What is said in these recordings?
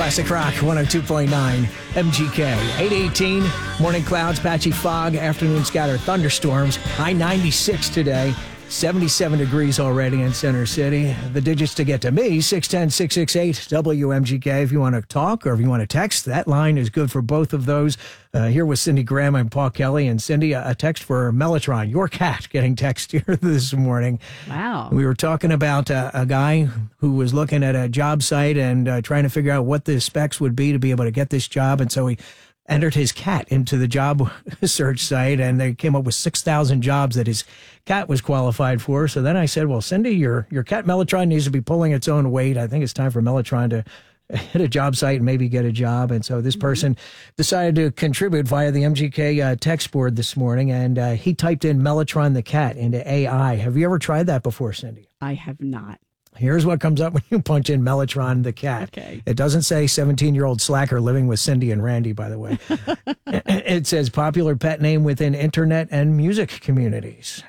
Classic Rock 102.9 MGK. 8:18, morning clouds, patchy fog, afternoon scattered thunderstorms. High 96 today. 77 degrees already in Center City. The digits to get to me, 610-668-WMGK. If you want to talk or if you want to text, that line is good for both of those. Here with Cindy Graham and Paul Kelly. And Cindy, a text for Mellotron, your cat, getting text here this morning. Wow. We were talking about a guy who was looking at a job site and trying to figure out what the specs would be to be able to get this job. And so he entered his cat into the job search site, and they came up with 6,000 jobs that his cat was qualified for. So then I said, well, Cindy, your cat Mellotron needs to be pulling its own weight. I think it's time for Mellotron to hit a job site and maybe get a job. And so this person decided to contribute via the MGK text board this morning, and he typed in Mellotron the cat into AI. Have you ever tried that before, Cindy? I have not. Here's what comes up when you punch in Mellotron the cat. Okay. It doesn't say 17-year-old slacker living with Cindy and Randy, by the way. It says popular pet name within internet and music communities.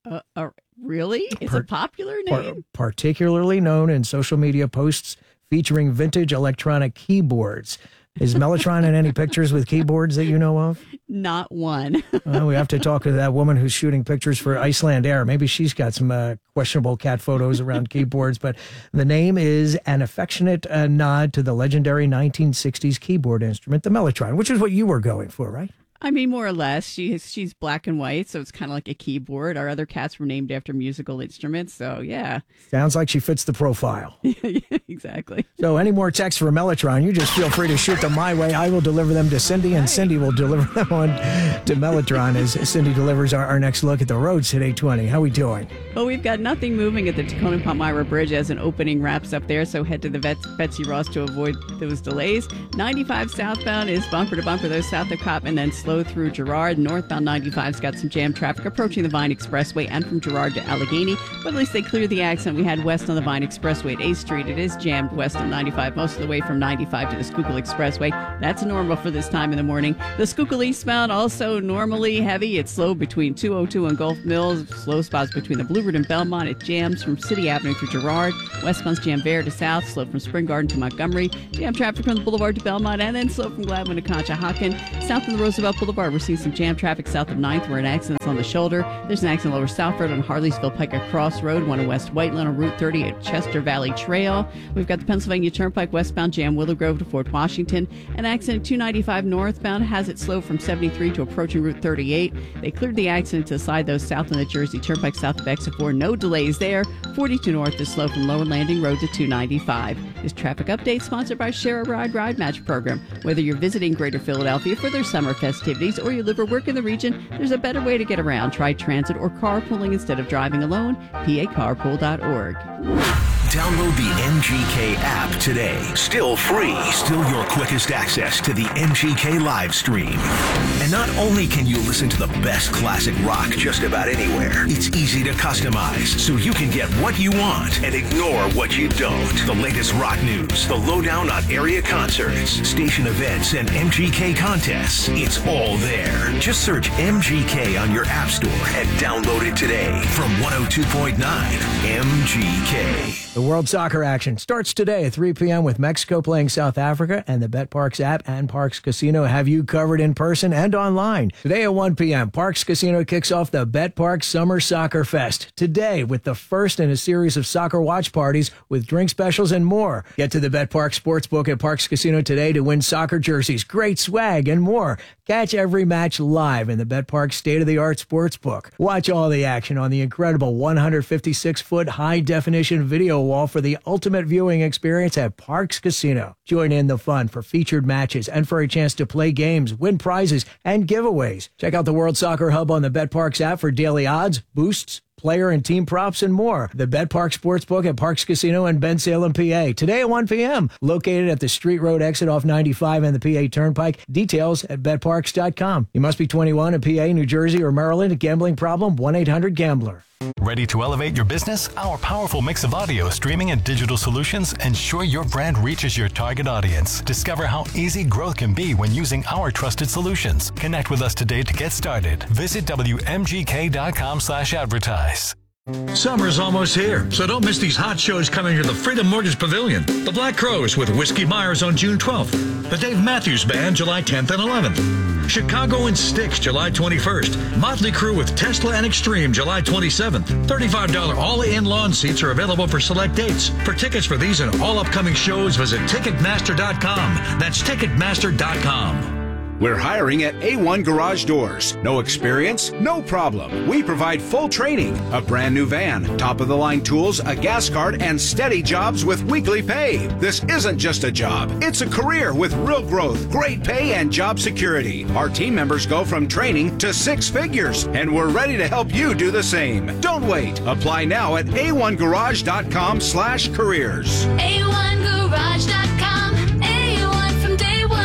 Really? It's a popular name? Particularly known in social media posts featuring vintage electronic keyboards. Is Mellotron in any pictures with keyboards that you know of? Not one. Well, we have to talk to that woman who's shooting pictures for Iceland Air. Maybe she's got some questionable cat photos around keyboards, but the name is an affectionate nod to the legendary 1960s keyboard instrument, the Mellotron, which is what you were going for, right? I mean, more or less. She's black and white, so it's kind of like a keyboard. Our other cats were named after musical instruments, so yeah. Sounds like she fits the profile. Exactly. So any more texts for Mellotron, you just feel free to shoot them my way. I will deliver them to Cindy, and Cindy will deliver them on to Mellotron as Cindy delivers our next look at the roads at 8:20. How we doing? Well, we've got nothing moving at the Tacoma Palmyra Bridge as an opening wraps up there, so head to the Betsy Ross to avoid those delays. 95 southbound is bumper to bumper, those south of Copp, and then slow through Girard. Northbound 95's got some jam traffic approaching the Vine Expressway and from Girard to Allegheny, but at least they cleared the accident we had west on the Vine Expressway at 8th Street. It is jammed west on 95, most of the way from 95 to the Schuylkill Expressway. That's normal for this time in the morning. The Schuylkill eastbound also normally heavy. It's slow between 202 and Gulf Mills. Slow spots between the Blue Route and Belmont. It jams from City Avenue through Girard. Westbound's jam Bear to south. Slow from Spring Garden to Montgomery. Jam traffic from the Boulevard to Belmont, and then slow from Gladwin to Conshohocken. South of the Roosevelt Boulevard, we're seeing some jam traffic south of 9th where an accident's on the shoulder. There's an accident lower South Road on Harleysville Pike Cross Road, one on West Whiteland on Route 30 at Chester Valley Trail. We've got the Pennsylvania Turnpike westbound jam Willow Grove to Fort Washington. An accident 295 northbound has it slow from 73 to approaching Route 38. They cleared the accident to the side, though, south on the Jersey Turnpike south of Exit 4. No delays there. 42 north is slow from Lower Landing Road to 295. This traffic update sponsored by Share a Ride Match program. Whether you're visiting Greater Philadelphia for their summer festivities or you live or work in the region, there's a better way to get around. Try transit or carpooling instead of driving alone. PACarpool.org. Download the MGK app today. Still free. Still your quickest access to the MGK live stream. And not only can you listen to the best classic rock just about anywhere, it's easy to customize so you can get what you want and ignore what you don't. The latest rock news, the lowdown on area concerts, station events, and MGK contests. It's all there. Just search MGK on your app store and download it today from 102.9 MGK. The World Soccer action starts today at 3 p.m. with Mexico playing South Africa, and the BetParx app and Parx Casino have you covered in person and online. Today at 1 p.m., Parx Casino kicks off the BetParx Summer Soccer Fest. Today with the first in a series of soccer watch parties with drink specials and more. Get to the BetParx Sportsbook at Parx Casino today to win soccer jerseys, great swag, and more. Catch every match live in the BetParx state-of-the-art sportsbook. Watch all the action on the incredible 156-foot high-definition video wall for the ultimate viewing experience at Parx Casino. Join in the fun for featured matches and for a chance to play games, win prizes, and giveaways. Check out the World Soccer Hub on the BetParx app for daily odds, boosts, player and team props, and more. The BetParx Sportsbook at Parx Casino in Bensalem, PA. Today at 1 p.m. Located at the Street Road exit off 95 and the PA Turnpike. Details at betparx.com. You must be 21 in PA, New Jersey, or Maryland. Gambling problem? 1-800-GAMBLER. Ready to elevate your business? Our powerful mix of audio, streaming, and digital solutions ensure your brand reaches your target audience. Discover how easy growth can be when using our trusted solutions. Connect with us today to get started. Visit WMGK.com/advertise. Summer's almost here, so don't miss these hot shows coming to the Freedom Mortgage Pavilion. The Black Crowes with Whiskey Myers on June 12th. The Dave Matthews Band, July 10th and 11th. Chicago and Styx, July 21st. Motley Crue with Tesla and Extreme, July 27th. $35 all-in lawn seats are available for select dates. For tickets for these and all upcoming shows, visit Ticketmaster.com. That's Ticketmaster.com. We're hiring at A1 Garage Doors. No experience? No problem. We provide full training, a brand new van, top-of-the-line tools, a gas card, and steady jobs with weekly pay. This isn't just a job. It's a career with real growth, great pay, and job security. Our team members go from training to 6 figures, and we're ready to help you do the same. Don't wait. Apply now at a1garage.com/careers. A1garage.com. A1 from day one.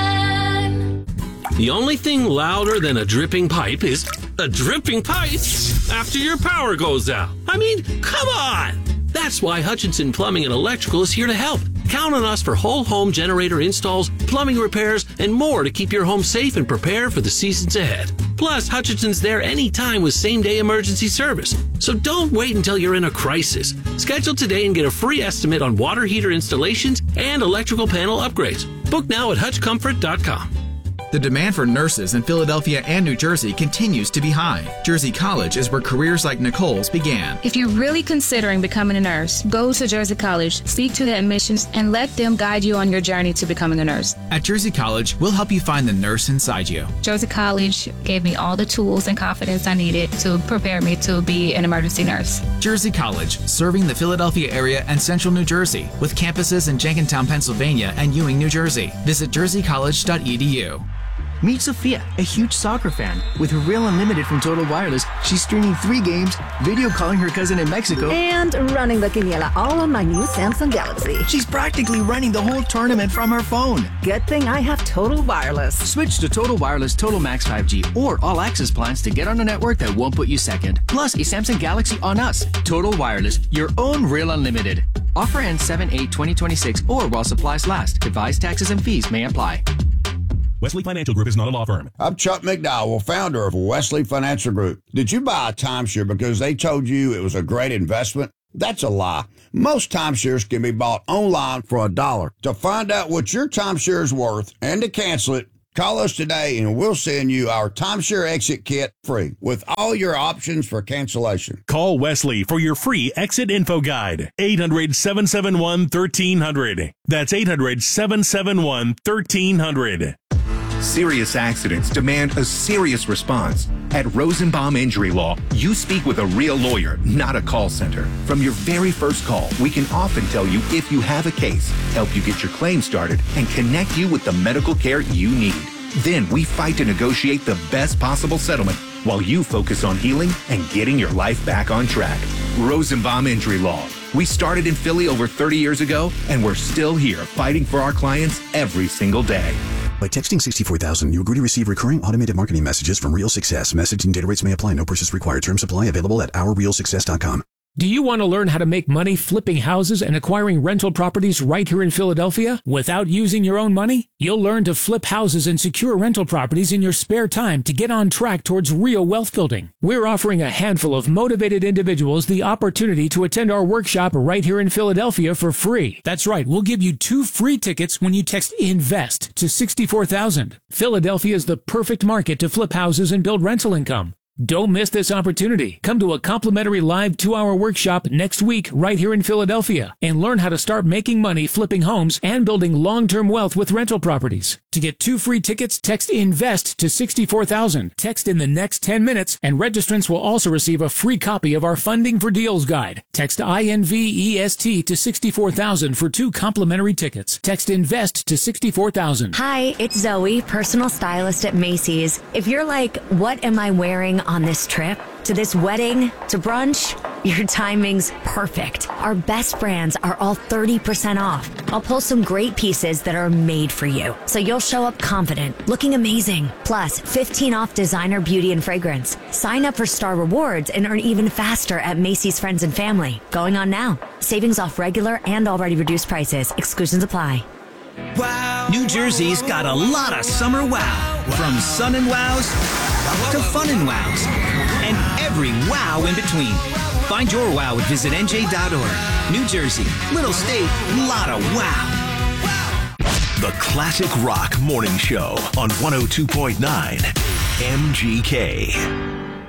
The only thing louder than a dripping pipe is a dripping pipe after your power goes out. I mean, come on! That's why Hutchinson Plumbing and Electrical is here to help. Count on us for whole home generator installs, plumbing repairs, and more to keep your home safe and prepared for the seasons ahead. Plus, Hutchinson's there anytime with same-day emergency service. So don't wait until you're in a crisis. Schedule today and get a free estimate on water heater installations and electrical panel upgrades. Book now at hutchcomfort.com. The demand for nurses in Philadelphia and New Jersey continues to be high. Jersey College is where careers like Nicole's began. If you're really considering becoming a nurse, go to Jersey College, speak to the admissions, and let them guide you on your journey to becoming a nurse. At Jersey College, we'll help you find the nurse inside you. Jersey College gave me all the tools and confidence I needed to prepare me to be an emergency nurse. Jersey College, serving the Philadelphia area and central New Jersey, with campuses in Jenkintown, Pennsylvania and Ewing, New Jersey. Visit jerseycollege.edu. Meet Sophia, a huge soccer fan. With her Real Unlimited from Total Wireless, she's streaming 3 games, video calling her cousin in Mexico, and running the quiniela all on my new Samsung Galaxy. She's practically running the whole tournament from her phone. Good thing I have Total Wireless. Switch to Total Wireless Total Max 5G or All Access plans to get on a network that won't put you second. Plus, a Samsung Galaxy on us. Total Wireless, your own Real Unlimited. Offer ends 7/8/2026 or while supplies last. Device taxes and fees may apply. Wesley Financial Group is not a law firm. I'm Chuck McDowell, founder of Wesley Financial Group. Did you buy a timeshare because they told you it was a great investment? That's a lie. Most timeshares can be bought online for $1. To find out what your timeshare is worth and to cancel it, call us today and we'll send you our timeshare exit kit free with all your options for cancellation. Call Wesley for your free exit info guide. 800-771-1300. That's 800-771-1300. Serious accidents demand a serious response. At Rosenbaum Injury Law, you speak with a real lawyer, not a call center. From your very first call, we can often tell you if you have a case, help you get your claim started, and connect you with the medical care you need. Then we fight to negotiate the best possible settlement while you focus on healing and getting your life back on track. Rosenbaum Injury Law. We started in Philly over 30 years ago, and we're still here fighting for our clients every single day. By texting 64,000, you agree to receive recurring automated marketing messages from Real Success. Message and data rates may apply. No purchase required. Terms apply. Available at ourrealsuccess.com. Do you want to learn how to make money flipping houses and acquiring rental properties right here in Philadelphia without using your own money? You'll learn to flip houses and secure rental properties in your spare time to get on track towards real wealth building. We're offering a handful of motivated individuals the opportunity to attend our workshop right here in Philadelphia for free. That's right, we'll give you 2 free tickets when you text INVEST to 64,000. Philadelphia is the perfect market to flip houses and build rental income. Don't miss this opportunity. Come to a complimentary live 2-hour workshop next week right here in Philadelphia and learn how to start making money flipping homes and building long-term wealth with rental properties. To get 2 free tickets, text INVEST to 64,000. Text in the next 10 minutes and registrants will also receive a free copy of our Funding for Deals guide. Text INVEST to 64,000 for 2 complimentary tickets. Text INVEST to 64,000. Hi, it's Zoe, personal stylist at Macy's. If you're like, what am I wearing on this trip, to this wedding, to brunch, your timing's perfect. Our best brands are all 30% off. I'll pull some great pieces that are made for you, so you'll show up confident, looking amazing. Plus, 15 off designer beauty and fragrance. Sign up for Star Rewards and earn even faster at Macy's Friends and Family. Going on now. Savings off regular and already reduced prices. Exclusions apply. Wow. New Jersey's got a lot of summer wow. From sun and wows to fun and wows. And every wow in between. Find your wow at visitnj.org. New Jersey, little state, lot of wow. The Classic Rock Morning Show on 102.9 MGK.